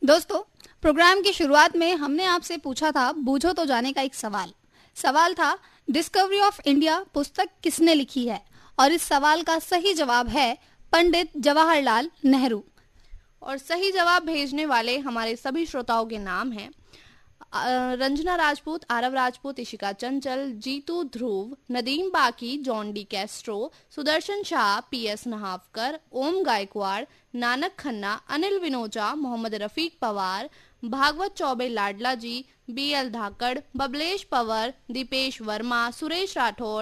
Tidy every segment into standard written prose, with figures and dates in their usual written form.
दोस्तों, प्रोग्राम की शुरुआत में हमने आपसे पूछा था बूझो तो जाने का एक सवाल था डिस्कवरी ऑफ इंडिया पुस्तक किसने लिखी है। और इस सवाल का सही जवाब है पंडित जवाहरलाल नेहरू। और सही जवाब भेजने वाले हमारे सभी श्रोताओं के नाम हैं रंजना राजपूत, आरव राजपूत, इशिका चंचल, जीतू ध्रुव, नदीम बाकी, John D Castro, Sudarshan Shah, PS Nahavkar, ओम गायकवाड़, नानक खन्ना, अनिल विनोचा, मोहम्मद रफीक पवार, भागवत चौबे लाडला जी, बीएल धाकड़, बबलेश पवर, दीपेश वर्मा, सुरेश राठौड़,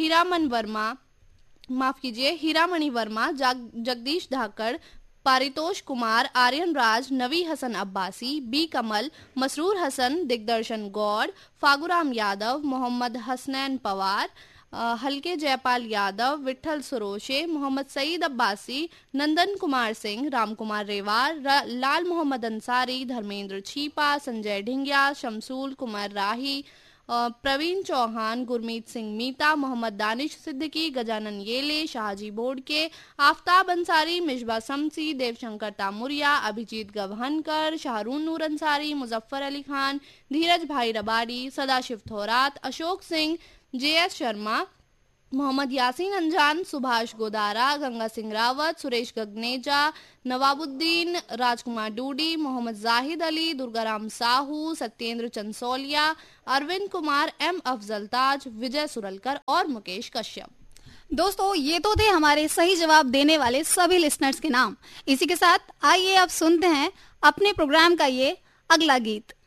हीरामणि वर्मा, जगदीश धाकड़, पारितोष कुमार, आर्यन राज, नवी हसन अब्बासी, बी कमल, मसरूर हसन, दिग्दर्शन गौड़, फागुराम यादव, मोहम्मद हसनैन पवार, हल्के जयपाल यादव, विठल सुरोशे, मोहम्मद सईद अब्बासी, नंदन कुमार सिंह, राम कुमार रेवार, लाल मोहम्मद अंसारी, धर्मेंद्र छीपा, संजय ढिंगिया, शमसूल कुमार राही, प्रवीण चौहान, गुरमीत सिंह मीता, मोहम्मद दानिश सिद्दीकी, गजानन येले, शाहजी बोडके, आफ्ताब अंसारी, मिशबा शमसी, देवशंकर तामुरिया, अभिजीत गवहनकर, शाहरून नूर अंसारी, मुजफ्फर अली खान, धीरज भाई रबाड़ी, सदाशिव थोरात, अशोक सिंह, जेएस शर्मा, मोहम्मद यासीन अंजान, सुभाष गोदारा, गंगा सिंह रावत, सुरेश गगनेजा, नवाबुद्दीन, राजकुमार डूडी, मोहम्मद जाहिद अली, दुर्गाराम साहू, सत्येंद्र चंसोलिया, अरविंद कुमार, एम अफजल ताज, विजय सुरलकर और मुकेश कश्यप। दोस्तों, ये तो थे हमारे सही जवाब देने वाले सभी लिसनर्स के नाम। इसी के साथ आइए अब सुनते हैं अपने प्रोग्राम का ये अगला गीत।